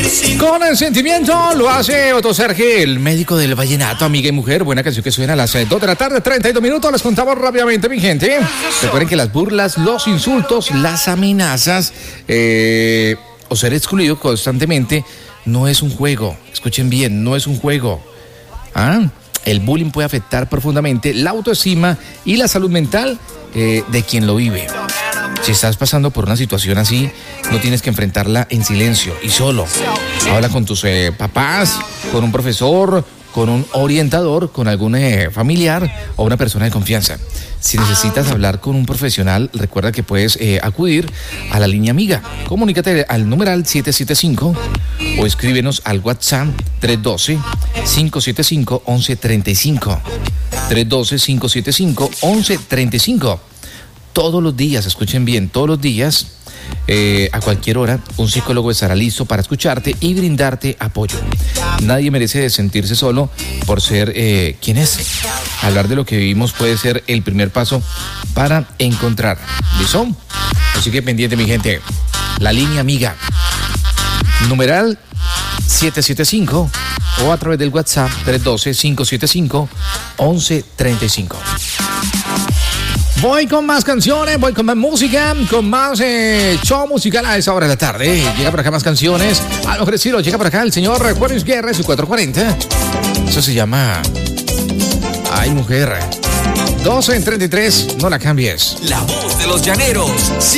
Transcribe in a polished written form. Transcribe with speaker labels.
Speaker 1: Con el sentimiento lo hace Otto Serge, el médico del vallenato, amiga y mujer. Buena canción que suena a las 2 de la tarde, 32 minutos. Les contamos rápidamente, mi gente. Recuerden que las burlas, los insultos, las amenazas o ser excluido constantemente no es un juego. Escuchen bien, no es un juego. El bullying puede afectar profundamente la autoestima y la salud mental de quien lo vive. Si estás pasando por una situación así, no tienes que enfrentarla en silencio y solo. Habla con tus papás, con un profesor, con un orientador, con algún familiar o una persona de confianza. Si necesitas hablar con un profesional, recuerda que puedes acudir a la línea amiga. Comunícate al numeral 775 o escríbenos al WhatsApp 312-575-1135. 312-575-1135. Todos los días, escuchen bien, todos los días, a cualquier hora, un psicólogo estará listo para escucharte y brindarte apoyo. Nadie merece sentirse solo por ser quien es. Hablar de lo que vivimos puede ser el primer paso para encontrar. ¿Listo? Así que pendiente, mi gente. La línea amiga. Numeral 775 o a través del WhatsApp 312-575-1135. Voy con más canciones, voy con más música, con más show musical a esa hora de la tarde. Llega por acá más canciones. A lo mejor estilo, llega por acá el señor Juárez Guerra, su 440. Eso se llama Ay, mujer. 12:33, no la cambies.
Speaker 2: La voz de los llaneros.